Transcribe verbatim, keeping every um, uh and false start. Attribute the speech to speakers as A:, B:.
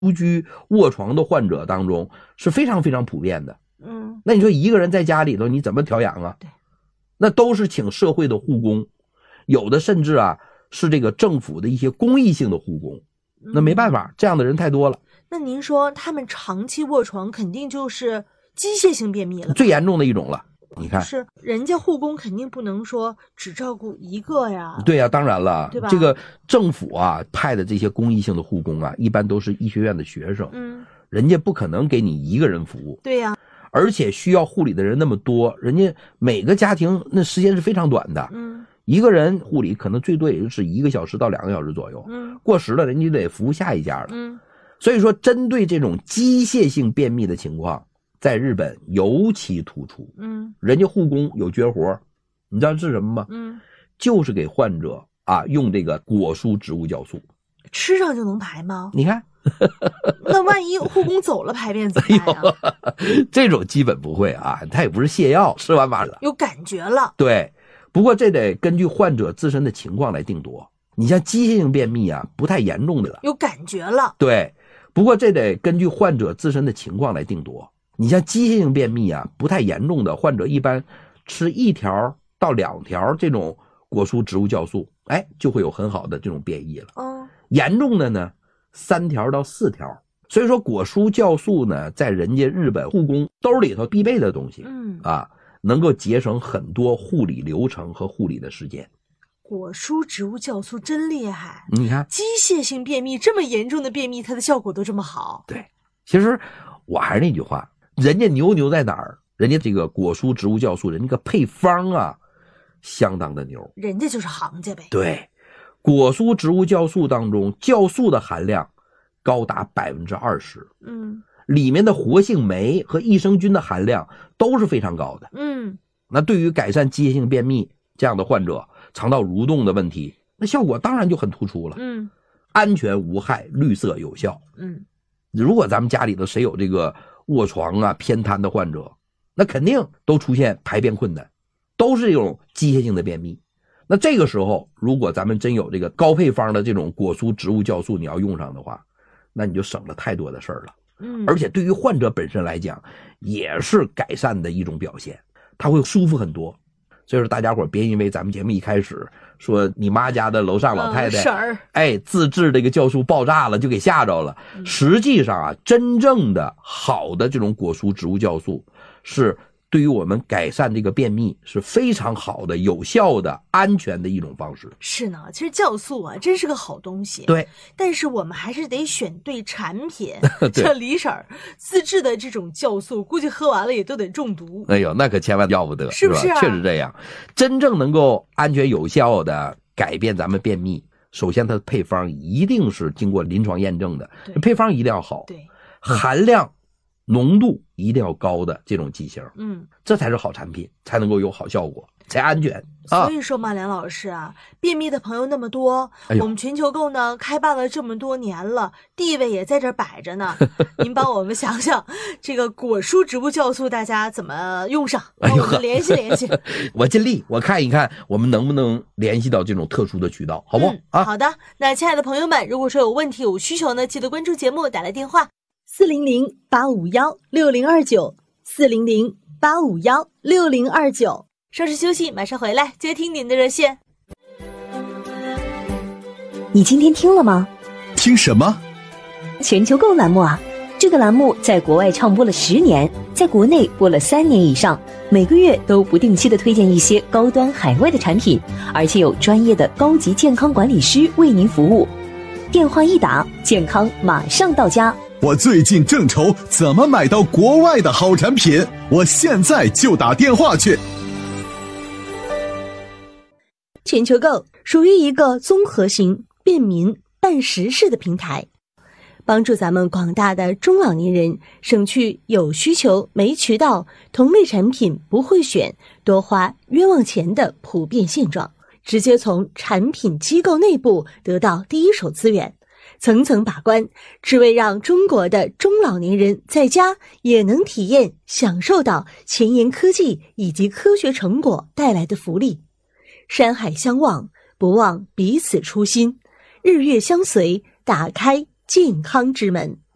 A: 独居卧床的患者当中是非常非常普遍的。
B: 嗯，
A: 那你说一个人在家里头你怎么调养啊？
B: 对，
A: 那都是请社会的护工，有的甚至啊是这个政府的一些公益性的护工。那没办法，这样的人太多了。
B: 那您说他们长期卧床肯定就是机械性便秘了，
A: 最严重的一种了。你看，
B: 是人家护工肯定不能说只照顾一个呀。
A: 对呀、啊，当然了，
B: 对吧？
A: 这个政府啊派的这些公益性的护工啊，一般都是医学院的学生，
B: 嗯，
A: 人家不可能给你一个人服务。
B: 对呀、啊，
A: 而且需要护理的人那么多，人家每个家庭那时间是非常短的，
B: 嗯，
A: 一个人护理可能最多也就是一个小时到两个小时左右，
B: 嗯，
A: 过时了人家得服务下一家了，
B: 嗯，
A: 所以说针对这种机械性便秘的情况，在日本尤其突出，
B: 嗯，
A: 人家护工有绝活，你知道是什么吗？
B: 嗯，
A: 就是给患者啊用这个果蔬植物酵素，
B: 吃上就能排吗？
A: 你看。
B: 那万一护工走了排便怎么办呀、
A: 哎？这种基本不会啊，他也不是泻药，吃完完了
B: 有感觉了。
A: 对，不过这得根据患者自身的情况来定夺。你像机械性便秘啊，不太严重的了，
B: 有感觉了。
A: 对，不过这得根据患者自身的情况来定夺。你像机械性便秘啊，不太严重的患者一般吃一条到两条这种果蔬植物酵素，哎，就会有很好的这种便意了。
B: 嗯，
A: 严重的呢，三条到四条。所以说果蔬酵素呢，在人家日本护工兜里头必备的东西，
B: 嗯
A: 啊，能够节省很多护理流程和护理的时间。
B: 果蔬植物酵素真厉害，
A: 你看，
B: 机械性便秘这么严重的便秘，它的效果都这么好。
A: 对，其实我还是那句话，人家牛牛在哪儿？人家这个果蔬植物酵素，人家个配方啊，相当的牛，
B: 人家就是行家呗。
A: 对，果蔬植物酵素当中，酵素的含量高达百分之二十，
B: 嗯，
A: 里面的活性酶和益生菌的含量都是非常高的。
B: 嗯，
A: 那对于改善机械性便秘这样的患者，肠道蠕动的问题，那效果当然就很突出了。
B: 嗯，
A: 安全无害，绿色有效。
B: 嗯，
A: 如果咱们家里头谁有这个卧床啊偏瘫的患者，那肯定都出现排便困难，都是这种机械性的便秘。那这个时候，如果咱们真有这个高配方的这种果蔬植物酵素，你要用上的话，那你就省了太多的事儿了。
B: 嗯，
A: 而且对于患者本身来讲，也是改善的一种表现，他会舒服很多。所以说大家伙别因为咱们节目一开始说你妈家的楼上老太太、
B: 嗯、
A: 哎自制这个酵素爆炸了就给吓着了、嗯、实际上啊，真正的好的这种果蔬植物酵素是对于我们改善这个便秘是非常好的、有效的、安全的一种方式。
B: 是呢，其实酵素啊，真是个好东西。
A: 对，
B: 但是我们还是得选对产品。这李婶儿自制的这种酵素，估计喝完了也都得中毒。
A: 哎呦，那可千万要不得，
B: 是不是啊？
A: 确实这样。真正能够安全有效的改变咱们便秘，首先它的配方一定是经过临床验证的，配方一定要好，
B: 对，
A: 含量。浓度一定要高的这种剂型，
B: 嗯，
A: 这才是好产品，才能够有好效果，才安全啊。
B: 所以说嘛，梁老师啊，便秘的朋友那么多，哎、我们全球购呢开办了这么多年了，地位也在这摆着呢。您帮我们想想，这个果蔬植物酵素大家怎么用上？帮我们联系联系。
A: 哎、我尽力，我看一看我们能不能联系到这种特殊的渠道，好不好、嗯、啊？
B: 好的，那亲爱的朋友们，如果说有问题有需求呢，记得关注节目，打来电话。四零零八五幺六零二九，四零零八五幺六零二九。稍事休息，马上回来接听您的热线。
C: 你今天听了吗？
D: 听什么？
C: 全球购栏目啊！这个栏目在国外畅播了十年，在国内播了三年以上，每个月都不定期的推荐一些高端海外的产品，而且有专业的高级健康管理师为您服务。电话一打，健康马上到家。
D: 我最近正愁怎么买到国外的好产品，我现在就打电话去。
B: 全球购属于一个综合型、便民、办实事的平台，帮助咱们广大的中老年人省去有需求没渠道、同类产品不会选、多花冤枉钱的普遍现状，直接从产品机构内部得到第一手资源。层层把关，只为让中国的中老年人在家也能体验享受到前沿科技以及科学成果带来的福利。山海相望，不忘彼此初心，日月相随，打开健康之门。